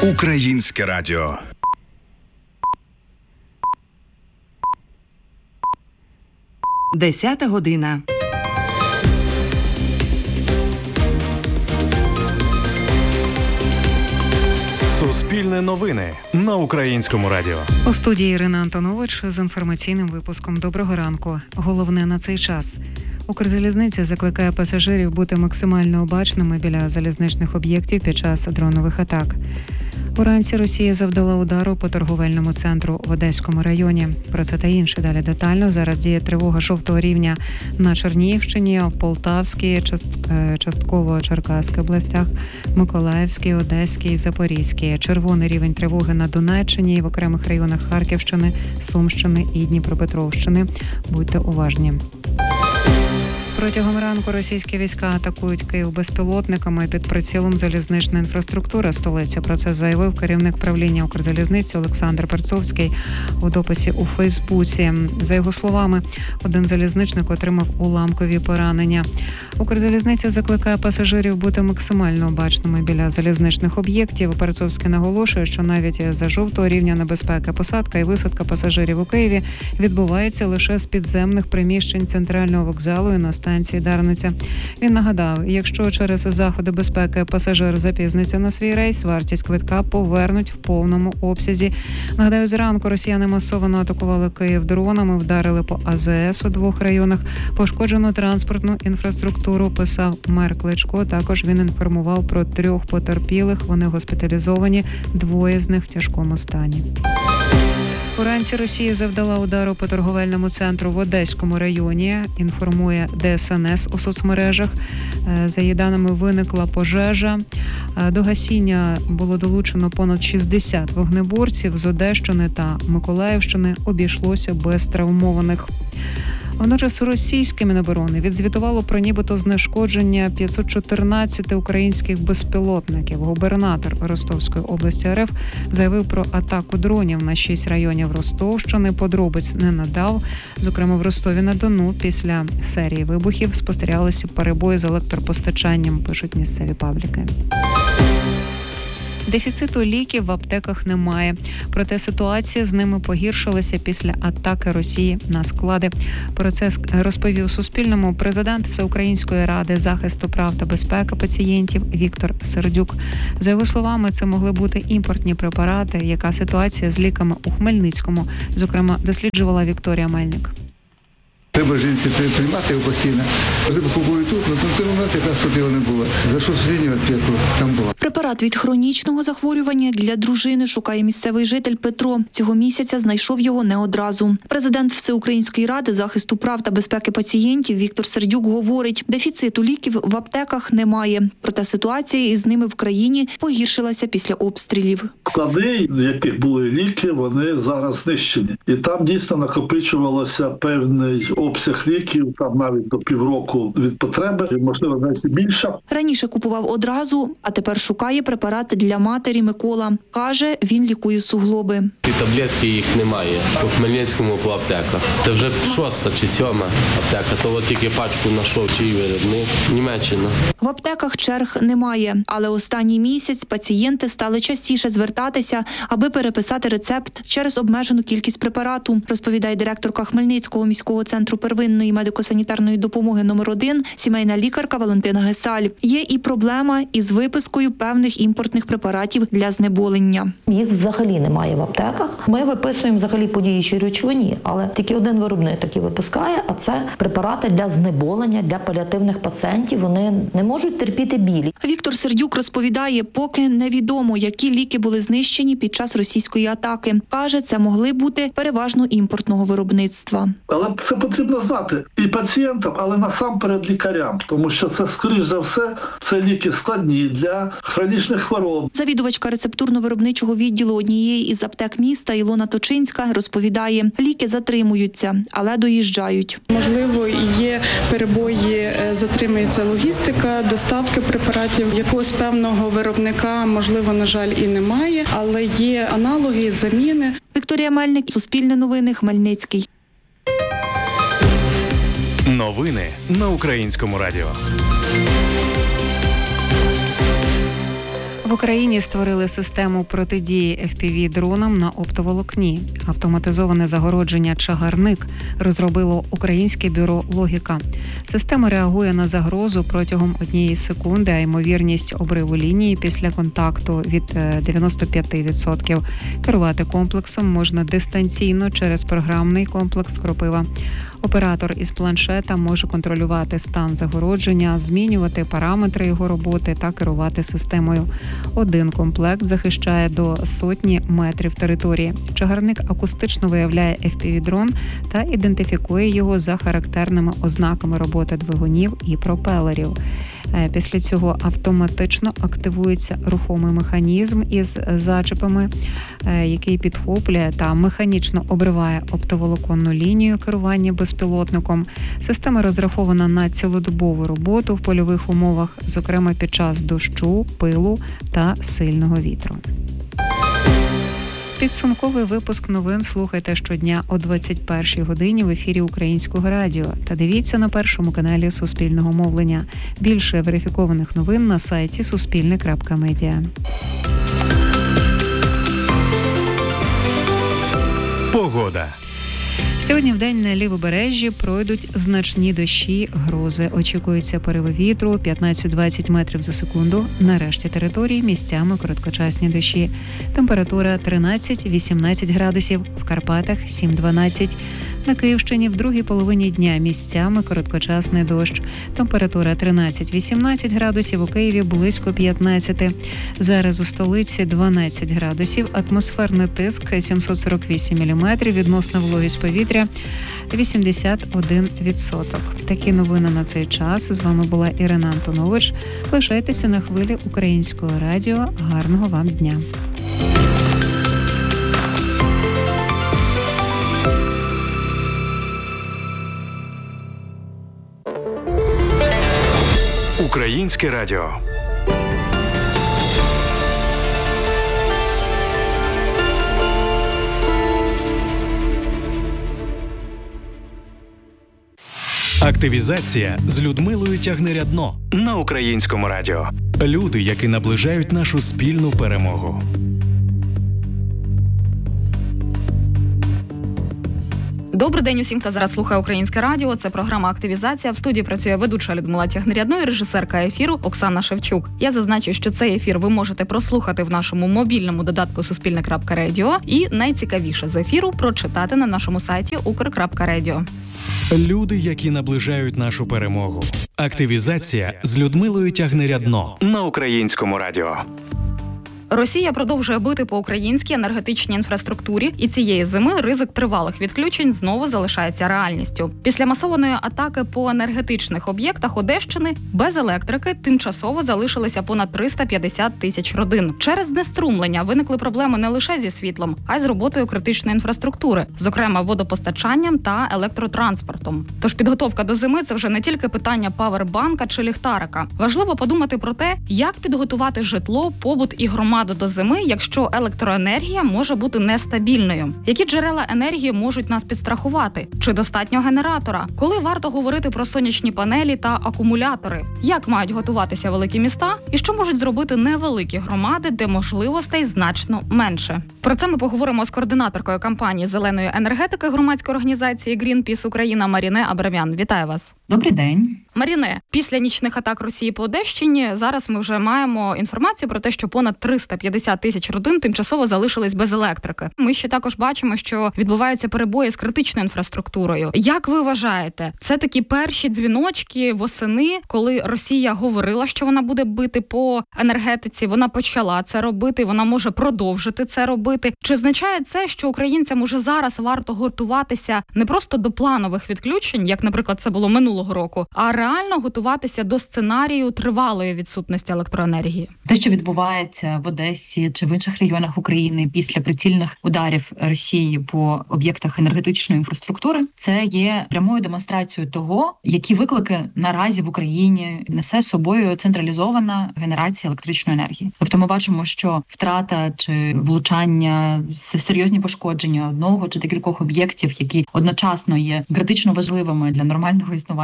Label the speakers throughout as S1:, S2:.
S1: Українське радіо.
S2: Десята година.
S3: Суспільне новини на Українському радіо.
S4: У студії Ірина Антонович з інформаційним випуском «Доброго ранку». Головне на цей час. Укрзалізниця закликає пасажирів бути максимально обачними біля залізничних об'єктів під час дронових атак. Уранці Росія завдала удару по торговельному центру в Одеському районі. Про це та інше далі детально. Зараз діє тривога жовтого рівня на Чернігівщині, в Полтавській, частково Черкаській областях, Миколаївській, Одеській, Запорізькій. Червоний рівень тривоги на Донеччині і в окремих районах Харківщини, Сумщини і Дніпропетровщини. Будьте уважні. Протягом ранку російські війська атакують Київ безпілотниками під прицілом залізничної інфраструктури столиці. Про це заявив керівник правління Укрзалізниці Олександр Перцовський у дописі у Фейсбуці. За його словами, один залізничник отримав уламкові поранення. Укрзалізниця закликає пасажирів бути максимально обачними біля залізничних об'єктів. Перцовський наголошує, що навіть за жовтого рівня небезпеки посадка і висадка пасажирів у Києві відбувається лише з підземних приміщень центрального вокзалу і на станції Дарниця. Він нагадав, якщо через заходи безпеки пасажир запізниться на свій рейс, вартість квитка повернуть в повному обсязі. Нагадаю, зранку росіяни масово атакували Київ дронами, вдарили по АЗС у двох районах, пошкоджену транспортну інфраструктуру, писав мер Кличко. Також він інформував про 3 потерпілих. Вони госпіталізовані, 2 з них в тяжкому стані. Уранці Росія завдала удару по торговельному центру в Одеському районі, інформує ДСНС у соцмережах. За її даними, виникла пожежа. До гасіння було долучено понад 60 вогнеборців з Одещини та Миколаївщини. Обійшлося без травмованих. Водночас російське Міноборони відзвітувало про нібито знешкодження 514 українських безпілотників. Губернатор Ростовської області РФ заявив про атаку дронів на 6 районів Ростовщини. Подробиць не надав. Зокрема, в Ростові-на-Дону після серії вибухів спостерігалися перебої з електропостачанням, пишуть місцеві пабліки. Дефіциту ліків в аптеках немає. Проте ситуація з ними погіршилася після атаки Росії на склади. Про це розповів Суспільному президент Всеукраїнської ради захисту прав та безпеки пацієнтів Віктор Сердюк. За його словами, це могли бути імпортні препарати. Яка ситуація з ліками у Хмельницькому? Зокрема, досліджувала Вікторія Мельник.
S5: Треба жінці приймати його постійно. Можливо, купую тут, але в той момент якраз тут його не було. Зайшов в сусідню аптеку, там була.
S6: Препарат від хронічного захворювання для дружини шукає місцевий житель Петро. Цього місяця знайшов його не одразу. Президент Всеукраїнської ради захисту прав та безпеки пацієнтів Віктор Сердюк говорить, дефіциту ліків в аптеках немає. Проте ситуація із ними в країні погіршилася після обстрілів.
S7: Склади, в яких були ліки, вони зараз знищені. І там дійсно накопичувалося певний обсяг ліків, там навіть до півроку від потреби, можливо, навіть більше.
S6: Раніше купував одразу, а тепер шукає препарати для матері Микола. Каже, він лікує суглоби.
S8: Ці таблетки їх немає. По Хмельницькому по аптеках. Це вже 6 чи 7 аптека. То от тільки пачку знайшов, чий виробник. Німеччина.
S6: В аптеках черг немає, але останній місяць пацієнти стали частіше звертатися, аби переписати рецепт через обмежену кількість препарату, розповідає директорка Хмельницького міського центру первинної медико-санітарної допомоги номер 1, сімейна лікарка Валентина Гесаль. Є і проблема із випискою певних імпортних препаратів для знеболення.
S9: Їх взагалі немає в аптеках. Ми виписуємо взагалі по діючій речовині, але тільки один виробник такі випускає, а це препарати для знеболення, для паліативних пацієнтів. Вони не можуть терпіти білі.
S6: Віктор Сердюк розповідає, поки невідомо, які ліки були знищені під час російської атаки. Каже, це могли бути переважно імпортного виробництва.
S7: Але це потрібно знати і пацієнтам, але насамперед лікарям, тому що це, скоріш за все, це ліки складні для хронічних хвороб.
S6: Завідувачка рецептурно-виробничого відділу однієї із аптек міста Ілона Точинська розповідає, ліки затримуються, але доїжджають.
S10: Можливо, є перебої, затримується логістика, доставки препаратів. Якогось певного виробника, можливо, на жаль, і немає, але є аналоги, заміни.
S6: Вікторія Мельник, Суспільне новини, Хмельницький.
S3: Новини на Українському радіо.
S4: В Україні створили систему протидії FPV-дронам на оптоволокні. Автоматизоване загородження «Чагарник» розробило українське бюро «Логіка». Система реагує на загрозу протягом 1 секунди, а ймовірність обриву лінії після контакту від 95%. Керувати комплексом можна дистанційно через програмний комплекс «Кропива». Оператор із планшета може контролювати стан загородження, змінювати параметри його роботи та керувати системою. Один комплект захищає до 100 метрів території. Чагарник акустично виявляє FPV-дрон та ідентифікує його за характерними ознаками роботи двигунів і пропелерів. Після цього автоматично активується рухомий механізм із зачепами, який підхоплює та механічно обриває оптоволоконну лінію керування безпілотником. Система розрахована на цілодобову роботу в польових умовах, зокрема під час дощу, пилу та сильного вітру. Підсумковий випуск новин слухайте щодня о 21-й годині в ефірі Українського радіо. Та дивіться на першому каналі Суспільного мовлення. Більше верифікованих новин на сайті suspilne.media.
S3: Погода.
S4: Сьогодні вдень на лівобережжі пройдуть значні дощі, грози. Очікуються пориви вітру 15-20 метрів за секунду. На решті території місцями короткочасні дощі. Температура 13-18 градусів, в Карпатах 7-12. На Київщині в другій половині дня місцями короткочасний дощ. Температура 13-18 градусів, у Києві близько 15. Зараз у столиці 12 градусів, атмосферний тиск 748 міліметрів, відносна вологість повітря 81%. Такі новини на цей час. З вами була Ірина Антонович. Лишайтеся на хвилі Українського радіо. Гарного вам дня!
S3: Українське радіо. Активізація з Людмилою Тягнирядно на Українському радіо. Люди, які наближають нашу спільну перемогу.
S1: Добрий день усім, хто зараз слухає Українське радіо. Це програма «Активізація». В студії працює ведуча Людмила Тягнирядно і режисерка ефіру Оксана Шевчук. Я зазначу, що цей ефір ви можете прослухати в нашому мобільному додатку Суспільне.Радіо і найцікавіше з ефіру прочитати на нашому сайті Укр.Радіо.
S3: Люди, які наближають нашу перемогу. Активізація з Людмилою Тягнирядно на Українському радіо.
S1: Росія продовжує бити по українській енергетичній інфраструктурі, і цієї зими ризик тривалих відключень знову залишається реальністю. Після масованої атаки по енергетичних об'єктах Одещини без електрики тимчасово залишилися понад 350 тисяч родин. Через знеструмлення виникли проблеми не лише зі світлом, а й з роботою критичної інфраструктури, зокрема водопостачанням та електротранспортом. Тож підготовка до зими – це вже не тільки питання павербанка чи ліхтарика. Важливо подумати про те, як підготувати житло, побут і громаду до зими, якщо електроенергія може бути нестабільною. Які джерела енергії можуть нас підстрахувати? Чи достатньо генератора? Коли варто говорити про сонячні панелі та акумулятори? Як мають готуватися великі міста? І що можуть зробити невеликі громади, де можливостей значно менше? Про це ми поговоримо з координаторкою кампанії зеленої енергетики громадської організації Greenpeace Україна Маріне Абрамян. Вітаю вас.
S2: Добрий день.
S1: Маріне, після нічних атак Росії по Одещині зараз ми вже маємо інформацію про те, що понад 350 тисяч родин тимчасово залишились без електрики. Ми ще також бачимо, що відбуваються перебої з критичною інфраструктурою. Як ви вважаєте, це такі перші дзвіночки восени, коли Росія говорила, що вона буде бити по енергетиці, вона почала це робити, вона може продовжити це робити. Чи означає це, що українцям уже зараз варто готуватися не просто до планових відключень, як, наприклад, це було минулого року, а реально готуватися до сценарію тривалої відсутності електроенергії?
S2: Те, що відбувається в Одесі чи в інших регіонах України після прицільних ударів Росії по об'єктах енергетичної інфраструктури, це є прямою демонстрацією того, які виклики наразі в Україні несе з собою централізована генерація електричної енергії. Тобто ми бачимо, що втрата чи влучання, серйозні пошкодження одного чи декількох об'єктів, які одночасно є критично важливими для нормального існування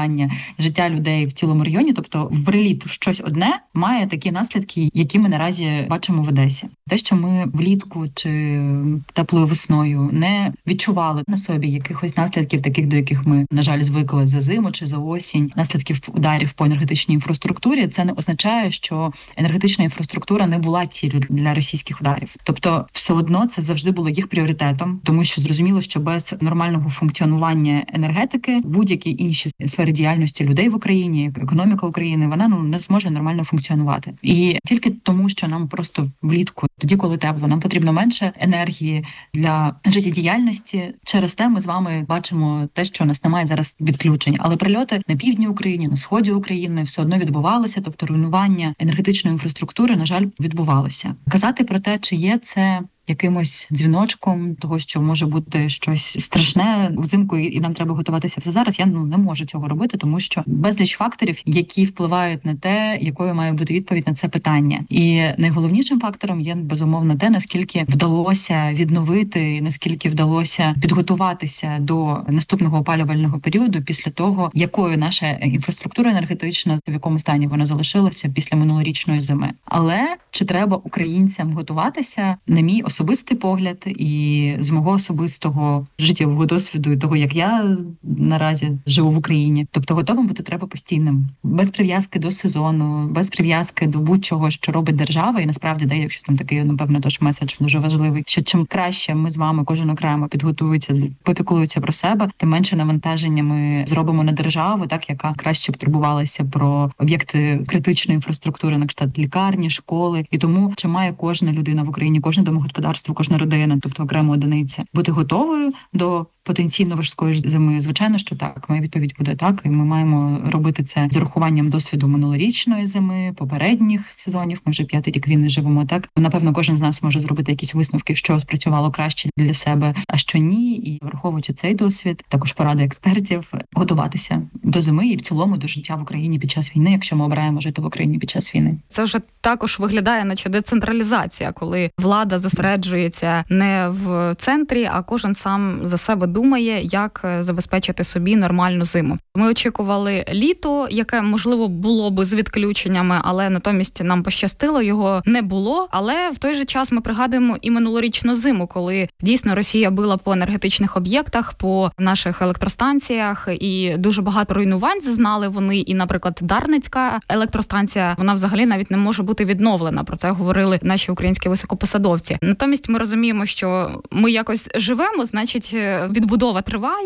S2: функціонування, життя людей в цілому районі. Тобто в приліт в щось одне має такі наслідки, які ми наразі бачимо в Одесі. Те, що ми влітку чи теплою весною не відчували на собі якихось наслідків, таких, до яких ми, на жаль, звикли за зиму чи за осінь, наслідків ударів по енергетичній інфраструктурі, це не означає, що енергетична інфраструктура не була ціллю для російських ударів. Тобто все одно це завжди було їх пріоритетом, тому що зрозуміло, що без нормального функціонування енергетики будь-які інші сфери діяльності людей в Україні, економіка України, вона не зможе нормально функціонувати. І тільки тому, що нам просто влітку, тоді, коли тепло, нам потрібно менше енергії для життєдіяльності. Через те ми з вами бачимо те, що у нас немає зараз відключень. Але прильоти на півдні України, на сході України все одно відбувалося, тобто руйнування енергетичної інфраструктури, на жаль, відбувалося. Казати про те, чи є це якимось дзвіночком того, що може бути щось страшне взимку, і нам треба готуватися все зараз, я не можу цього робити, тому що безліч факторів, які впливають на те, якою має бути відповідь на це питання. І найголовнішим фактором є, безумовно, те, наскільки вдалося відновити, наскільки вдалося підготуватися до наступного опалювального періоду після того, якою наша інфраструктура енергетична, в якому стані вона залишилася після минулорічної зими. Але чи треба українцям готуватися, на мій особистий погляд і з мого особистого життєвого досвіду і того, як я наразі живу в Україні. Тобто готовим бути треба постійним. Без прив'язки до сезону, без прив'язки до будь-чого, що робить держава. І насправді, якщо там такий, напевно, теж меседж дуже важливий, що чим краще ми з вами кожен окремо підготується, попіклується про себе, тим менше навантаження ми зробимо на державу, так, яка краще б турбувалася про об'єкти критичної інфраструктури, на кшталт лікарні, школи. І тому, чи має кожна людина в Україні, кожне домогосподарство, кожна родина, тобто окрема одиниця, бути готовою до потенційно важкої зими? Звичайно, що так. Моя відповідь буде так, і ми маємо робити це з урахуванням досвіду минулорічної зими, попередніх сезонів. Ми вже 5-й рік війни живемо, так. Напевно, кожен з нас може зробити якісь висновки, що спрацювало краще для себе, а що ні. І враховуючи цей досвід, також поради експертів, готуватися до зими і в цілому до життя в Україні під час війни, якщо ми обираємо жити в Україні під час війни.
S1: Це вже також виглядає, наче децентралізація, коли влада зосереджується не в центрі, а кожен сам за себе думає, як забезпечити собі нормальну зиму. Ми очікували літо, яке, можливо, було би з відключеннями, але натомість нам пощастило, його не було. Але в той же час ми пригадуємо і минулорічну зиму, коли дійсно Росія била по енергетичних об'єктах, по наших електростанціях, і дуже багато руйнувань зазнали вони. І, наприклад, Дарницька електростанція, вона взагалі навіть не може бути відновлена. Про це говорили наші українські високопосадовці. Натомість ми розуміємо, що ми якось живемо, значить, відбудова триває.